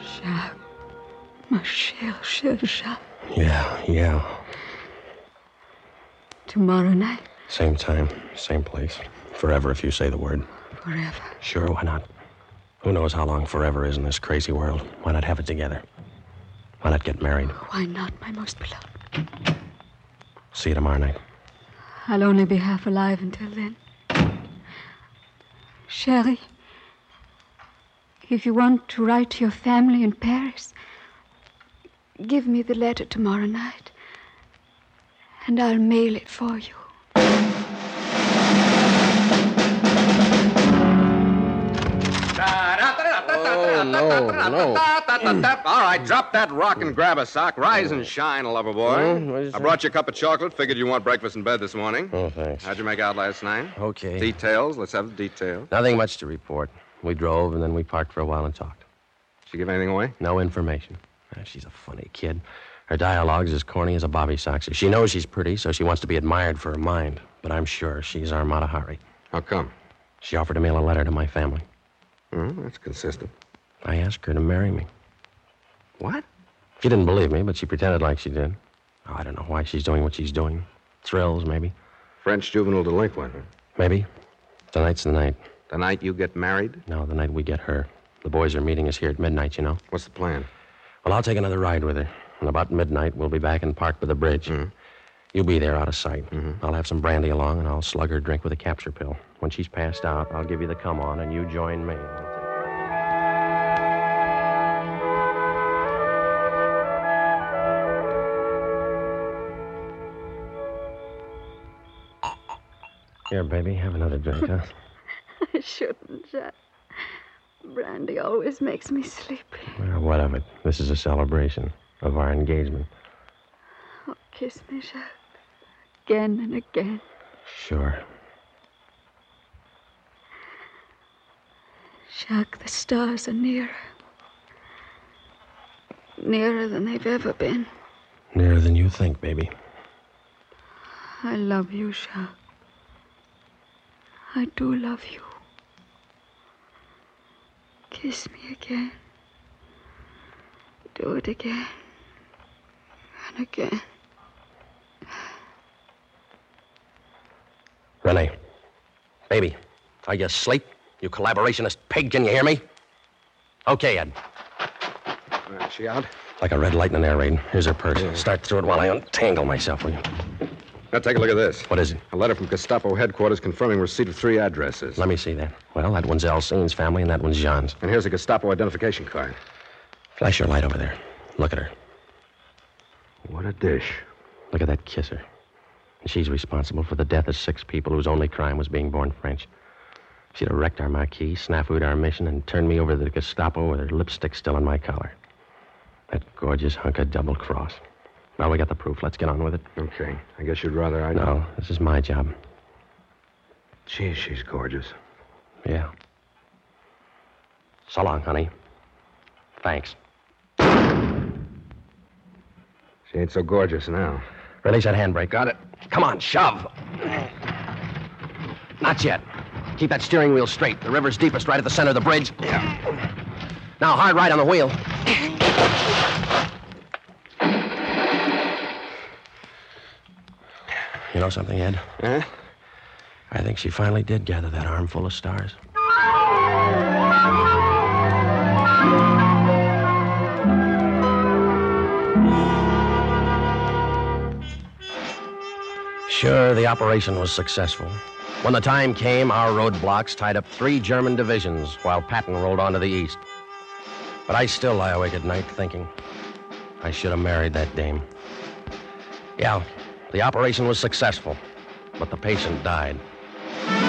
Jacques. My cher Jacques. Yeah. Tomorrow night? Same time, same place. Forever if you say the word. Forever? Sure, why not? Who knows how long forever is in this crazy world? Why not have it together? Why not get married? Why not, my most beloved? See you tomorrow night. I'll only be half alive until then. Sherry, if you want to write to your family in Paris, give me the letter tomorrow night, and I'll mail it for you. No. All right, drop that rock and grab a sock. Rise and shine, lover boy. I brought you a cup of chocolate. Figured you want breakfast in bed this morning. Oh, thanks. How'd you make out last night? Okay. Details. Let's have the details. Nothing much to report. We drove, and then we parked for a while and talked. Did she give anything away? No information. She's a funny kid. Her dialogue's as corny as a bobby soxer. She knows she's pretty, so she wants to be admired for her mind. But I'm sure she's our Mata Hari. How come? She offered to mail a letter to my family. That's consistent. I asked her to marry me. What? She didn't believe me, but she pretended like she did. Oh, I don't know why she's doing what she's doing. Thrills, maybe. French juvenile delinquent, huh? Maybe. Tonight's the night. The night you get married? No, the night we get her. The boys are meeting us here at midnight, you know. What's the plan? Well, I'll take another ride with her. And about midnight, we'll be back in park by the bridge. Mm-hmm. You'll be there out of sight. Mm-hmm. I'll have some brandy along, and I'll slug her drink with a capture pill. When she's passed out, I'll give you the come on, and you join me. Here, baby, have another drink, huh? I shouldn't, Jacques. Brandy always makes me sleepy. Well, what of it? This is a celebration of our engagement. Oh, kiss me, Jacques. Again and again. Sure. Jacques, the stars are nearer. Nearer than they've ever been. Nearer than you think, baby. I love you, Jacques. I do love you. Kiss me again. Do it again. And again. Renee. Baby. Are you asleep? You collaborationist pig, can you hear me? Okay, Ed. Is she out? Like a red light in an air raid. Here's her purse. Start through it while I untangle myself, will you? Now, take a look at this. What is it? A letter from Gestapo headquarters confirming receipt of 3 addresses. Let me see that. Well, that one's Elsine's family, and that one's Jean's. And here's a Gestapo identification card. Flash your light over there. Look at her. What a dish. Look at that kisser. And she's responsible for the death of 6 people whose only crime was being born French. She'd have wrecked our marquee, snafu'd our mission, and turned me over to the Gestapo with her lipstick still on my collar. That gorgeous hunk of double cross. Well, we got the proof. Let's get on with it. Okay. I guess you'd rather I... No, this is my job. Gee, she's gorgeous. Yeah. So long, honey. Thanks. She ain't so gorgeous now. Release that handbrake. Got it. Come on, shove. Not yet. Keep that steering wheel straight. The river's deepest right at the center of the bridge. Yeah. Now, hard right on the wheel. You know something, Ed? Huh? I think she finally did gather that armful of stars. Sure, the operation was successful. When the time came, our roadblocks tied up 3 German divisions while Patton rolled on to the east. But I still lie awake at night thinking I should have married that dame. Yeah, the operation was successful, but the patient died.